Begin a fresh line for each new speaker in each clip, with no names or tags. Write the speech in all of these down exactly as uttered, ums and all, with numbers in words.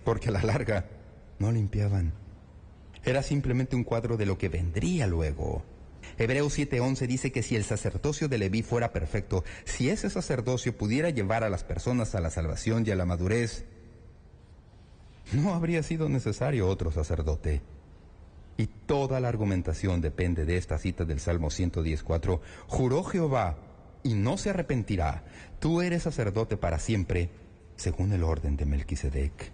porque a la larga no limpiaban. Era simplemente un cuadro de lo que vendría luego. Hebreos siete once dice que si el sacerdocio de Leví fuera perfecto, si ese sacerdocio pudiera llevar a las personas a la salvación y a la madurez, no habría sido necesario otro sacerdote. Y toda la argumentación depende de esta cita del Salmo ciento diez cuatro. Juró Jehová, y no se arrepentirá, tú eres sacerdote para siempre, según el orden de Melquisedec.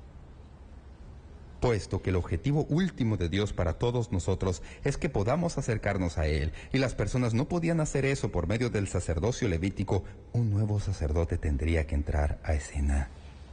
Puesto que el objetivo último de Dios para todos nosotros es que podamos acercarnos a Él, y las personas no podían hacer eso por medio del sacerdocio levítico, un nuevo sacerdote tendría que entrar a escena.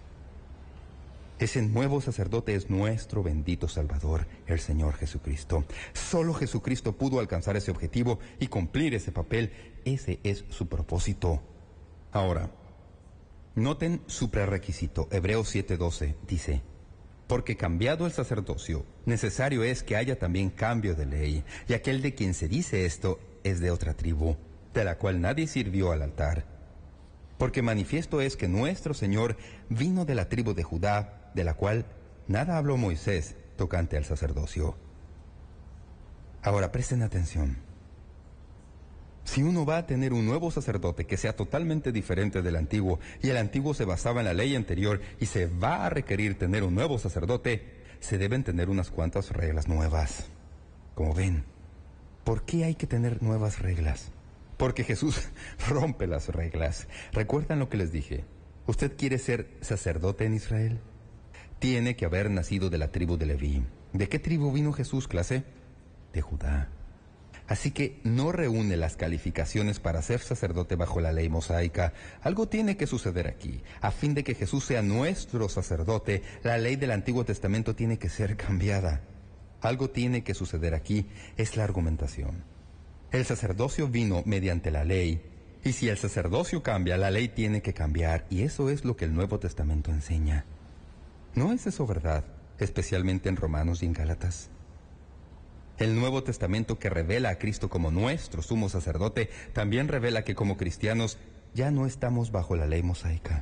Ese nuevo sacerdote es nuestro bendito Salvador, el Señor Jesucristo. Solo Jesucristo pudo alcanzar ese objetivo y cumplir ese papel. Ese es su propósito. Ahora, noten su prerequisito. Hebreos siete doce dice: porque cambiado el sacerdocio, necesario es que haya también cambio de ley, y aquel de quien se dice esto es de otra tribu, de la cual nadie sirvió al altar. Porque manifiesto es que nuestro Señor vino de la tribu de Judá, de la cual nada habló Moisés tocante al sacerdocio. Ahora presten atención. Si uno va a tener un nuevo sacerdote que sea totalmente diferente del antiguo, y el antiguo se basaba en la ley anterior, y se va a requerir tener un nuevo sacerdote, se deben tener unas cuantas reglas nuevas. Como ven, ¿por qué hay que tener nuevas reglas? Porque Jesús rompe las reglas. ¿Recuerdan lo que les dije? ¿Usted quiere ser sacerdote en Israel? Tiene que haber nacido de la tribu de Leví. ¿De qué tribu vino Jesús, clase? De Judá. Así que no reúne las calificaciones para ser sacerdote bajo la ley mosaica. Algo tiene que suceder aquí. A fin de que Jesús sea nuestro sacerdote, la ley del Antiguo Testamento tiene que ser cambiada. Algo tiene que suceder aquí. Es la argumentación. El sacerdocio vino mediante la ley, y si el sacerdocio cambia, la ley tiene que cambiar, y eso es lo que el Nuevo Testamento enseña. ¿No es eso verdad, especialmente en Romanos y en Gálatas? El Nuevo Testamento, que revela a Cristo como nuestro sumo sacerdote, también revela que como cristianos ya no estamos bajo la ley mosaica.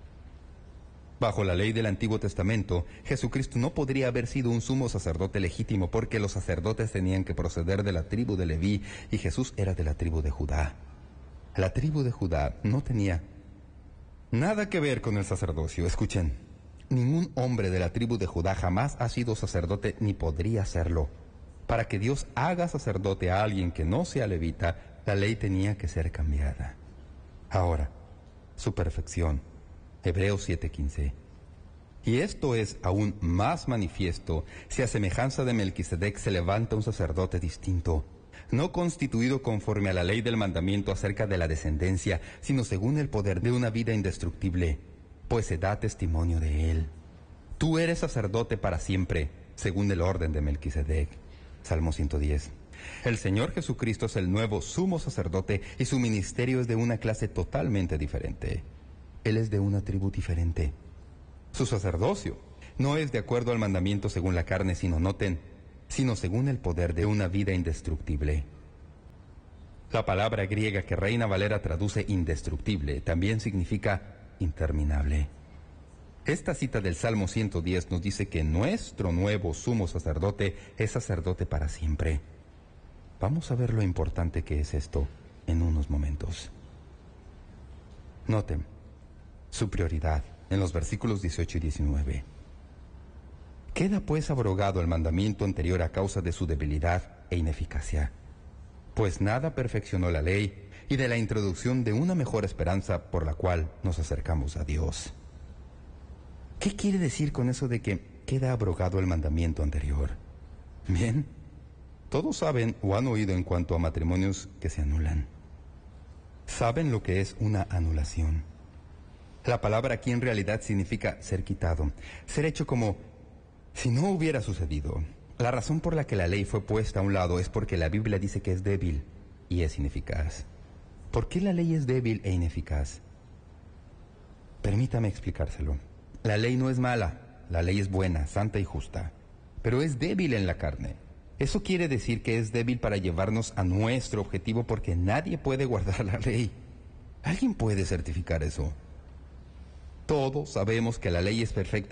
Bajo la ley del Antiguo Testamento, Jesucristo no podría haber sido un sumo sacerdote legítimo porque los sacerdotes tenían que proceder de la tribu de Leví y Jesús era de la tribu de Judá. La tribu de Judá no tenía nada que ver con el sacerdocio. Escuchen, ningún hombre de la tribu de Judá jamás ha sido sacerdote ni podría serlo. Para que Dios haga sacerdote a alguien que no sea levita, la ley tenía que ser cambiada. Ahora, su perfección. Hebreos siete quince. Y esto es aún más manifiesto si a semejanza de Melquisedec se levanta un sacerdote distinto, no constituido conforme a la ley del mandamiento acerca de la descendencia, sino según el poder de una vida indestructible, pues se da testimonio de él. Tú eres sacerdote para siempre, según el orden de Melquisedec. Salmo ciento diez. El Señor Jesucristo es el nuevo sumo sacerdote y su ministerio es de una clase totalmente diferente. Él es de una tribu diferente. Su sacerdocio no es de acuerdo al mandamiento según la carne, sino, noten, sino según el poder de una vida indestructible. La palabra griega que Reina Valera traduce indestructible también significa interminable. Esta cita del Salmo ciento diez nos dice que nuestro nuevo sumo sacerdote es sacerdote para siempre. Vamos a ver lo importante que es esto en unos momentos. Noten su prioridad en los versículos dieciocho y diecinueve. Queda pues abrogado el mandamiento anterior a causa de su debilidad e ineficacia, pues nada perfeccionó la ley, y de la introducción de una mejor esperanza por la cual nos acercamos a Dios. ¿Qué quiere decir con eso de que queda abrogado el mandamiento anterior? Bien, todos saben o han oído en cuanto a matrimonios que se anulan. Saben lo que es una anulación. La palabra aquí en realidad significa ser quitado, ser hecho como si no hubiera sucedido. La razón por la que la ley fue puesta a un lado es porque la Biblia dice que es débil y es ineficaz. ¿Por qué la ley es débil e ineficaz? Permítame explicárselo. La ley no es mala, la ley es buena, santa y justa, pero es débil en la carne. Eso quiere decir que es débil para llevarnos a nuestro objetivo porque nadie puede guardar la ley. ¿Alguien puede certificar eso? Todos sabemos que la ley es perfecta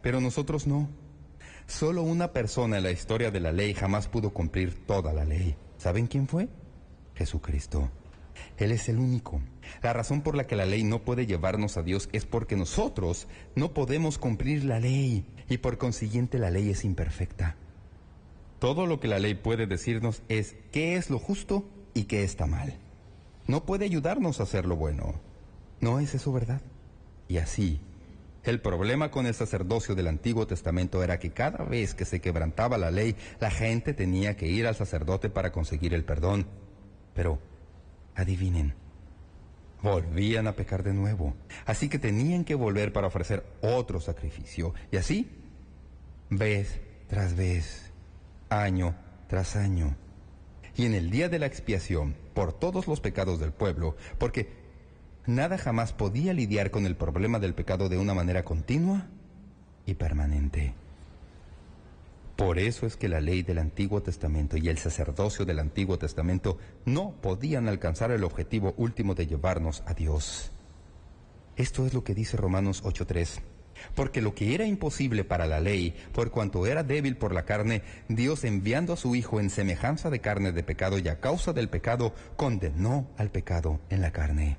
Pero nosotros no. Solo una persona en la historia de la ley jamás pudo cumplir toda la ley. ¿Saben quién fue? Jesucristo. Él es el único. La razón por la que la ley no puede llevarnos a Dios es porque nosotros no podemos cumplir la ley y por consiguiente la ley es imperfecta. Todo lo que la ley puede decirnos es qué es lo justo y qué está mal. No puede ayudarnos a hacer lo bueno. ¿No es eso verdad? Y así, el problema con el sacerdocio del Antiguo Testamento era que cada vez que se quebrantaba la ley, la gente tenía que ir al sacerdote para conseguir el perdón. Pero, adivinen, volvían a pecar de nuevo. Así que tenían que volver para ofrecer otro sacrificio. Y así, vez tras vez, año tras año. Y en el día de la expiación, por todos los pecados del pueblo, porque nada jamás podía lidiar con el problema del pecado de una manera continua y permanente. Por eso es que la ley del Antiguo Testamento y el sacerdocio del Antiguo Testamento no podían alcanzar el objetivo último de llevarnos a Dios. Esto es lo que dice Romanos ocho tres. Porque lo que era imposible para la ley, por cuanto era débil por la carne, Dios enviando a su Hijo en semejanza de carne de pecado y a causa del pecado, condenó al pecado en la carne.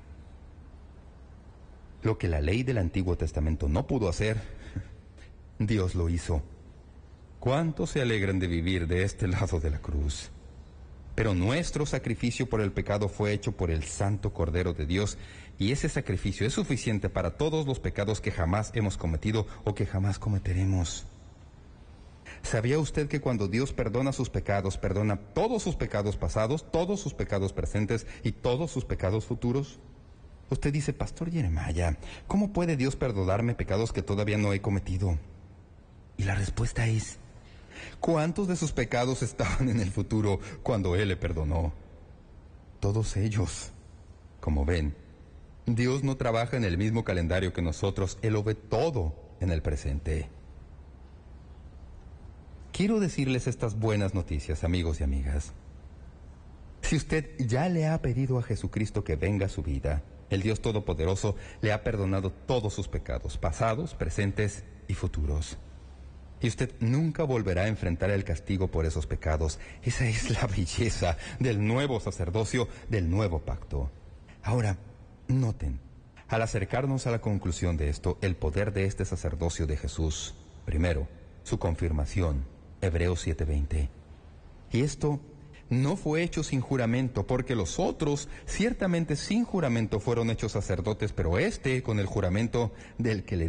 Lo que la ley del Antiguo Testamento no pudo hacer, Dios lo hizo. ¿Cuántos se alegran de vivir de este lado de la cruz? Pero nuestro sacrificio por el pecado fue hecho por el Santo Cordero de Dios, y ese sacrificio es suficiente para todos los pecados que jamás hemos cometido o que jamás cometeremos. ¿Sabía usted que cuando Dios perdona sus pecados, perdona todos sus pecados pasados, todos sus pecados presentes y todos sus pecados futuros? Usted dice, Pastor Jeremiah, ¿cómo puede Dios perdonarme pecados que todavía no he cometido? Y la respuesta es, ¿cuántos de sus pecados estaban en el futuro cuando Él le perdonó? Todos ellos. Como ven, Dios no trabaja en el mismo calendario que nosotros, Él lo ve todo en el presente. Quiero decirles estas buenas noticias, amigos y amigas. Si usted ya le ha pedido a Jesucristo que venga a su vida, el Dios Todopoderoso le ha perdonado todos sus pecados, pasados, presentes y futuros. Y usted nunca volverá a enfrentar el castigo por esos pecados. Esa es la belleza del nuevo sacerdocio, del nuevo pacto. Ahora, noten, al acercarnos a la conclusión de esto, el poder de este sacerdocio de Jesús. Primero, su confirmación, Hebreos siete veinte. Y esto no fue hecho sin juramento, porque los otros, ciertamente sin juramento, fueron hechos sacerdotes, pero este con el juramento del que le